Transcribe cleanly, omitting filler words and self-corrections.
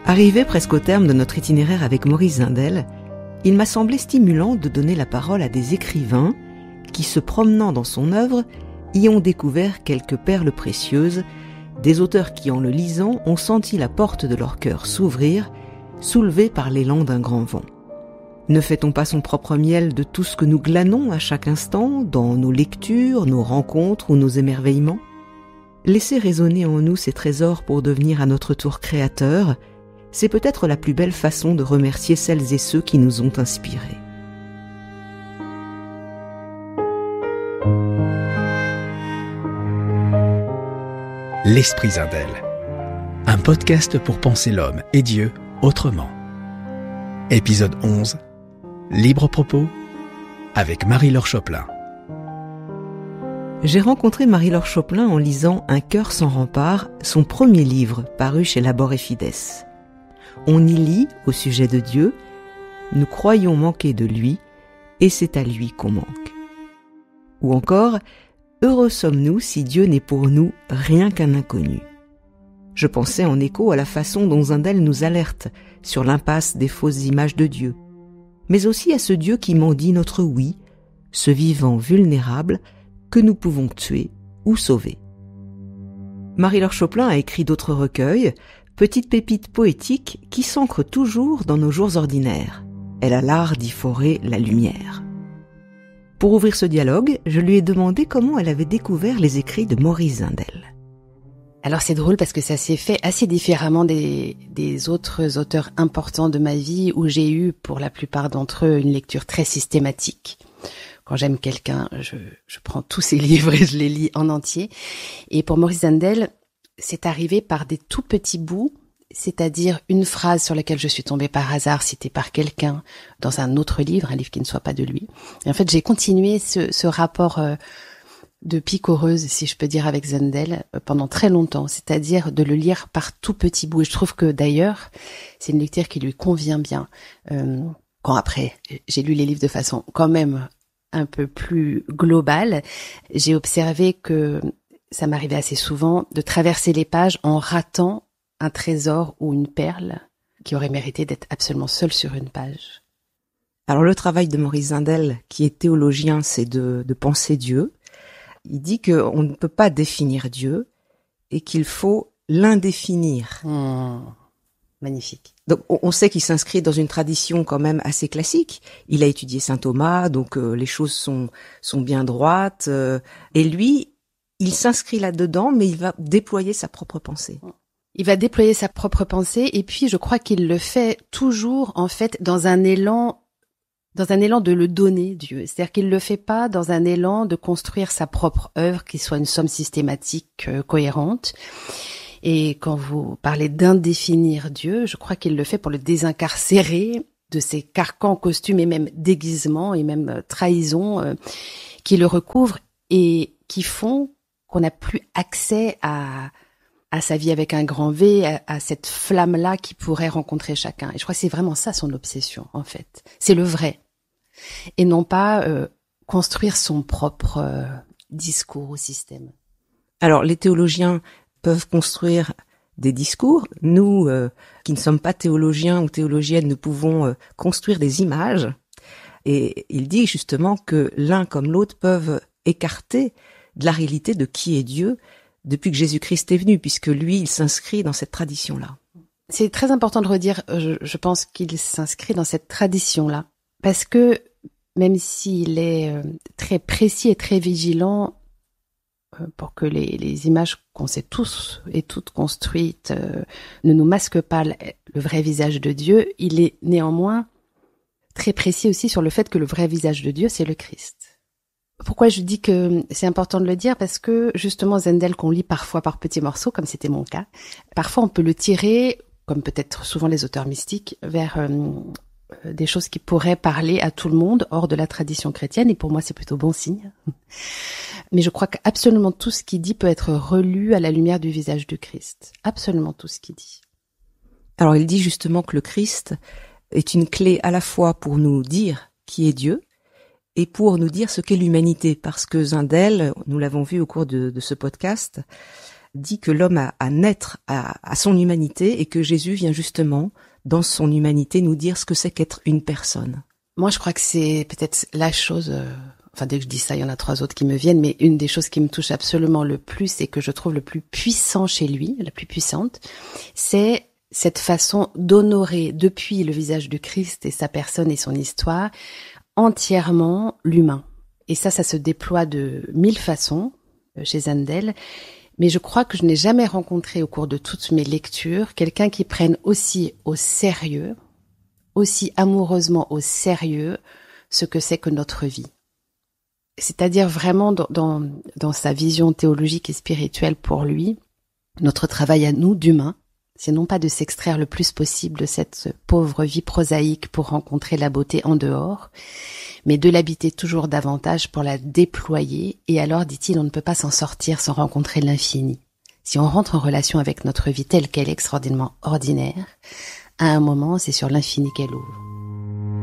Arrivé presque au terme de notre itinéraire avec Maurice Zindel, il m'a semblé stimulant de donner la parole à des écrivains qui, se promenant dans son œuvre, y ont découvert quelques perles précieuses, des auteurs qui, en le lisant, ont senti la porte de leur cœur s'ouvrir, soulevée par l'élan d'un grand vent. Ne fait-on pas son propre miel de tout ce que nous glanons à chaque instant, dans nos lectures, nos rencontres ou nos émerveillements ? Laisser résonner en nous ces trésors pour devenir à notre tour créateurs, c'est peut-être la plus belle façon de remercier celles et ceux qui nous ont inspirés. L'Esprit Zindel, un podcast pour penser l'homme et Dieu autrement. Épisode 11, Libre propos, avec Marie-Laure Choplin. J'ai rencontré Marie-Laure Choplin en lisant Un cœur sans rempart, son premier livre paru chez Labor et Fides. On y lit, au sujet de Dieu, « Nous croyons manquer de lui, et c'est à lui qu'on manque ». Ou encore « Heureux sommes-nous si Dieu n'est pour nous rien qu'un inconnu ». Je pensais en écho à la façon dont Zindel nous alerte sur l'impasse des fausses images de Dieu, mais aussi à ce Dieu qui mendie notre oui, ce vivant vulnérable que nous pouvons tuer ou sauver. Marie-Laure Choplin a écrit d'autres recueils, petites pépites poétiques qui s'ancrent toujours dans nos jours ordinaires. Elle a l'art d'y forer la lumière. Pour ouvrir ce dialogue, je lui ai demandé comment elle avait découvert les écrits de Maurice Zindel. Alors c'est drôle parce que ça s'est fait assez différemment des autres auteurs importants de ma vie où j'ai eu pour la plupart d'entre eux une lecture très systématique. Quand j'aime quelqu'un, je prends tous ses livres et je les lis en entier. Et pour Maurice Zindel, c'est arrivé par des tout petits bouts, c'est-à-dire une phrase sur laquelle je suis tombée par hasard, citée par quelqu'un dans un autre livre, un livre qui ne soit pas de lui. Et en fait, j'ai continué ce rapport de picoreuse, si je peux dire, avec Zindel pendant très longtemps, c'est-à-dire de le lire par tout petits bouts. Et je trouve que d'ailleurs, c'est une lecture qui lui convient bien. Quand après, j'ai lu les livres de façon quand même un peu plus globale, j'ai observé que ça m'arrivait assez souvent de traverser les pages en ratant un trésor ou une perle qui aurait mérité d'être absolument seul sur une page. Alors le travail de Maurice Zindel, qui est théologien, c'est de penser Dieu. Il dit qu'on ne peut pas définir Dieu et qu'il faut l'indéfinir. Magnifique. Donc on sait qu'il s'inscrit dans une tradition quand même assez classique. Il a étudié saint Thomas, donc les choses sont bien droites. Et lui, il s'inscrit là-dedans, mais il va déployer sa propre pensée. Il va déployer sa propre pensée, et puis je crois qu'il le fait toujours, en fait, dans un élan de le donner, Dieu. C'est-à-dire qu'il le fait pas dans un élan de construire sa propre œuvre, qui soit une somme systématique cohérente. Et quand vous parlez d'indéfinir Dieu, je crois qu'il le fait pour le désincarcérer de ses carcans, costumes et même déguisements et même trahisons qui le recouvrent et qui font qu'on n'a plus accès à sa vie avec un grand V, à cette flamme-là qui pourrait rencontrer chacun. Et je crois que c'est vraiment ça son obsession, en fait. C'est le vrai. Et non pas construire son propre discours au système. Alors, les théologiens peuvent construire des discours. Nous, qui ne sommes pas théologiens ou théologiennes, nous pouvons construire des images. Et il dit justement que l'un comme l'autre peuvent écarter de la réalité de qui est Dieu depuis que Jésus-Christ est venu, puisque lui, il s'inscrit dans cette tradition-là. C'est très important de redire, je pense qu'il s'inscrit dans cette tradition-là, parce que même s'il est très précis et très vigilant pour que les images qu'on s'est tous et toutes construites ne nous masquent pas le vrai visage de Dieu, il est néanmoins très précis aussi sur le fait que le vrai visage de Dieu, c'est le Christ. Pourquoi je dis que c'est important de le dire? Parce que justement Zindel, qu'on lit parfois par petits morceaux, comme c'était mon cas, parfois on peut le tirer, comme peut-être souvent les auteurs mystiques, vers des choses qui pourraient parler à tout le monde hors de la tradition chrétienne, et pour moi c'est plutôt bon signe. Mais je crois qu'absolument tout ce qu'il dit peut être relu à la lumière du visage du Christ. Absolument tout ce qu'il dit. Alors il dit justement que le Christ est une clé à la fois pour nous dire qui est Dieu et pour nous dire ce qu'est l'humanité, parce que Zindel, nous l'avons vu au cours de ce podcast, dit que l'homme a à naître à son humanité et que Jésus vient justement, dans son humanité, nous dire ce que c'est qu'être une personne. Moi, je crois que c'est peut-être la chose... Enfin, dès que je dis ça, il y en a 3 autres qui me viennent, mais une des choses qui me touche absolument le plus et que je trouve le plus puissant chez lui, la plus puissante, c'est cette façon d'honorer depuis le visage du Christ et sa personne et son histoire, entièrement l'humain. Et ça se déploie de 1000 façons chez Zundel, mais je crois que je n'ai jamais rencontré au cours de toutes mes lectures quelqu'un qui prenne aussi au sérieux, aussi amoureusement au sérieux, ce que c'est que notre vie. C'est-à-dire vraiment dans sa vision théologique et spirituelle pour lui, notre travail à nous d'humains, c'est non pas de s'extraire le plus possible de cette pauvre vie prosaïque pour rencontrer la beauté en dehors, mais de l'habiter toujours davantage pour la déployer, et alors, dit-il, on ne peut pas s'en sortir sans rencontrer l'infini. Si on rentre en relation avec notre vie telle qu'elle est extraordinairement ordinaire, à un moment, c'est sur l'infini qu'elle ouvre.